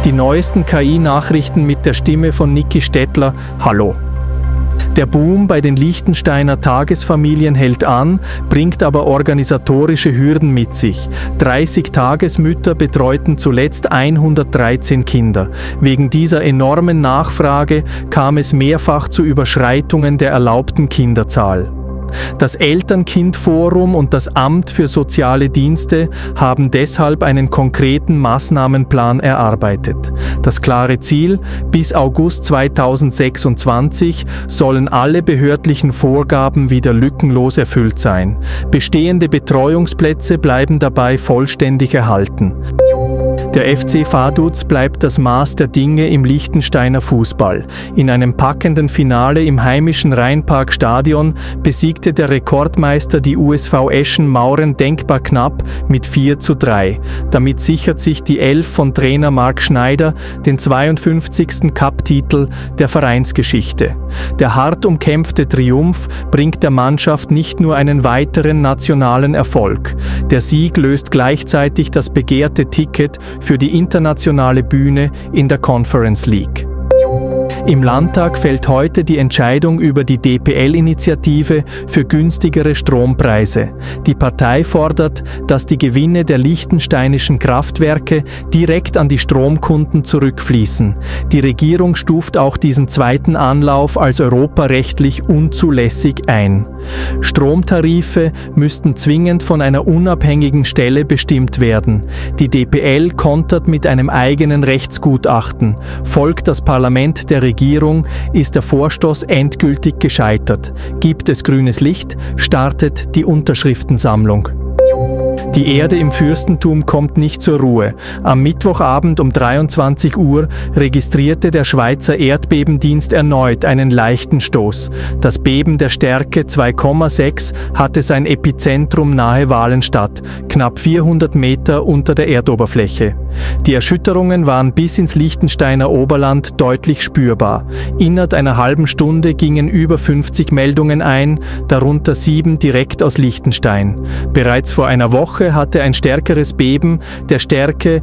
Die neuesten KI-Nachrichten mit der Stimme von Niki Stettler. Hallo. Der Boom bei den Liechtensteiner Tagesfamilien hält an, bringt aber organisatorische Hürden mit sich. 30 Tagesmütter betreuten zuletzt 113 Kinder. Wegen dieser enormen Nachfrage kam es mehrfach zu Überschreitungen der erlaubten Kinderzahl. Das Eltern-Kind-Forum und das Amt für soziale Dienste haben deshalb einen konkreten Maßnahmenplan erarbeitet. Das klare Ziel: bis August 2026 sollen alle behördlichen Vorgaben wieder lückenlos erfüllt sein. Bestehende Betreuungsplätze bleiben dabei vollständig erhalten. Der FC Vaduz bleibt das Maß der Dinge im Liechtensteiner Fußball. In einem packenden Finale im heimischen Rheinparkstadion besiegte der Rekordmeister die USV Eschen Mauren denkbar knapp mit 4:3. Damit sichert sich die Elf von Trainer Marc Schneider den 52. Cup-Titel der Vereinsgeschichte. Der hart umkämpfte Triumph bringt der Mannschaft nicht nur einen weiteren nationalen Erfolg. Der Sieg löst gleichzeitig das begehrte Ticket für die internationale Bühne in der Conference League. Im Landtag fällt heute die Entscheidung über die DPL-Initiative für günstigere Strompreise. Die Partei fordert, dass die Gewinne der liechtensteinischen Kraftwerke direkt an die Stromkunden zurückfließen. Die Regierung stuft auch diesen zweiten Anlauf als europarechtlich unzulässig ein. Stromtarife müssten zwingend von einer unabhängigen Stelle bestimmt werden. Die DPL kontert mit einem eigenen Rechtsgutachten. Folgt das Parlament der Regierung, ist der Vorstoß endgültig gescheitert. Gibt es grünes Licht, startet die Unterschriftensammlung. Die Erde im Fürstentum kommt nicht zur Ruhe. Am Mittwochabend um 23 Uhr registrierte der Schweizer Erdbebendienst erneut einen leichten Stoß. Das Beben der Stärke 2,6 hatte sein Epizentrum nahe Walenstadt, knapp 400 Meter unter der Erdoberfläche. Die Erschütterungen waren bis ins Liechtensteiner Oberland deutlich spürbar. Innerhalb einer halben Stunde gingen über 50 Meldungen ein, darunter 7 direkt aus Liechtenstein. Bereits vor einer Woche hatte ein stärkeres Beben der Stärke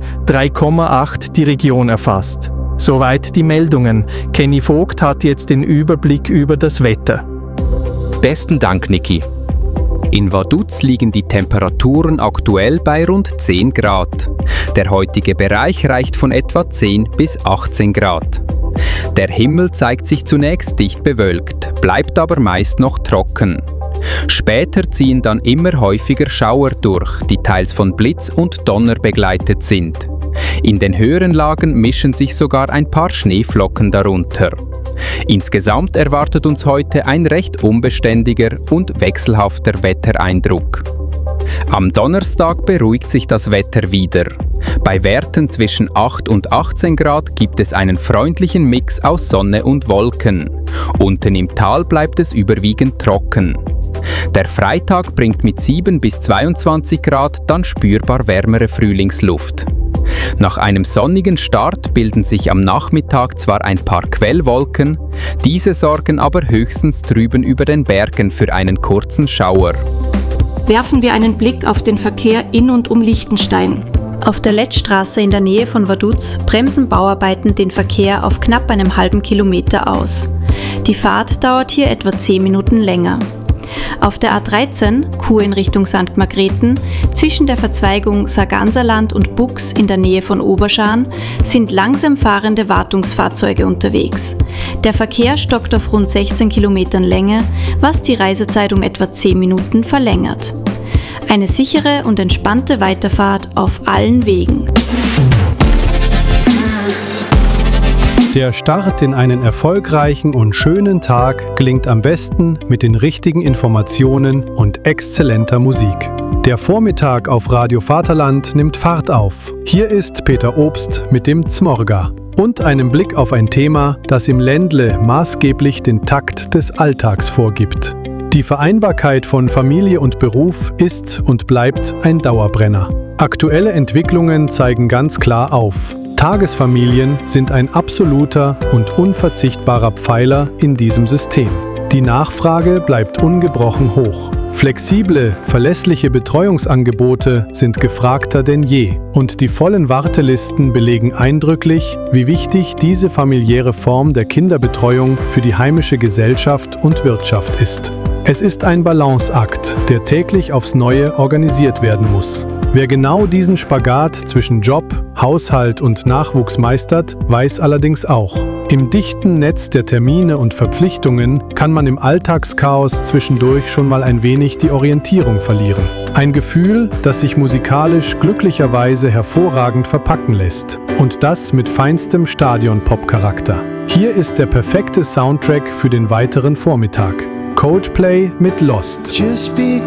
3,8 die Region erfasst. Soweit die Meldungen. Kenny Vogt hat jetzt den Überblick über das Wetter. Besten Dank, Niki. In Vaduz liegen die Temperaturen aktuell bei rund 10 Grad. Der heutige Bereich reicht von etwa 10 bis 18 Grad. Der Himmel zeigt sich zunächst dicht bewölkt, bleibt aber meist noch trocken. Später ziehen dann immer häufiger Schauer durch, die teils von Blitz und Donner begleitet sind. In den höheren Lagen mischen sich sogar ein paar Schneeflocken darunter. Insgesamt erwartet uns heute ein recht unbeständiger und wechselhafter Wettereindruck. Am Donnerstag beruhigt sich das Wetter wieder. Bei Werten zwischen 8 und 18 Grad gibt es einen freundlichen Mix aus Sonne und Wolken. Unten im Tal bleibt es überwiegend trocken. Der Freitag bringt mit 7 bis 22 Grad dann spürbar wärmere Frühlingsluft. Nach einem sonnigen Start bilden sich am Nachmittag zwar ein paar Quellwolken, diese sorgen aber höchstens drüben über den Bergen für einen kurzen Schauer. Werfen wir einen Blick auf den Verkehr in und um Liechtenstein. Auf der Lettstraße in der Nähe von Vaduz bremsen Bauarbeiten den Verkehr auf knapp einem halben Kilometer aus. Die Fahrt dauert hier etwa 10 Minuten länger. Auf der A13, Chur in Richtung St. Margrethen, zwischen der Verzweigung Sarganserland und Bux in der Nähe von Oberschan, sind langsam fahrende Wartungsfahrzeuge unterwegs. Der Verkehr stockt auf rund 16 Kilometern Länge, was die Reisezeit um etwa 10 Minuten verlängert. Eine sichere und entspannte Weiterfahrt auf allen Wegen. Der Start in einen erfolgreichen und schönen Tag gelingt am besten mit den richtigen Informationen und exzellenter Musik. Der Vormittag auf Radio Vaterland nimmt Fahrt auf. Hier ist Peter Obst mit dem Zmorga und einem Blick auf ein Thema, das im Ländle maßgeblich den Takt des Alltags vorgibt. Die Vereinbarkeit von Familie und Beruf ist und bleibt ein Dauerbrenner. Aktuelle Entwicklungen zeigen ganz klar auf: Tagesfamilien sind ein absoluter und unverzichtbarer Pfeiler in diesem System. Die Nachfrage bleibt ungebrochen hoch. Flexible, verlässliche Betreuungsangebote sind gefragter denn je und die vollen Wartelisten belegen eindrücklich, wie wichtig diese familiäre Form der Kinderbetreuung für die heimische Gesellschaft und Wirtschaft ist. Es ist ein Balanceakt, der täglich aufs Neue organisiert werden muss. Wer genau diesen Spagat zwischen Job, Haushalt und Nachwuchs meistert, weiß allerdings auch: Im dichten Netz der Termine und Verpflichtungen kann man im Alltagschaos zwischendurch schon mal ein wenig die Orientierung verlieren. Ein Gefühl, das sich musikalisch glücklicherweise hervorragend verpacken lässt. Und das mit feinstem Stadion-Pop-Charakter. Hier ist der perfekte Soundtrack für den weiteren Vormittag. Coldplay mit Lost.